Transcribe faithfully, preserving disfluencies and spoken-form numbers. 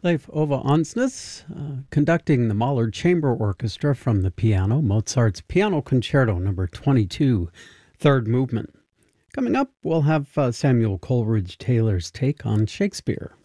Leif Ove Ansnes, uh, conducting the Mahler Chamber Orchestra from the piano, Mozart's Piano Concerto number twenty-two, third movement. Coming up, we'll have uh, Samuel Coleridge Taylor's take on Shakespeare.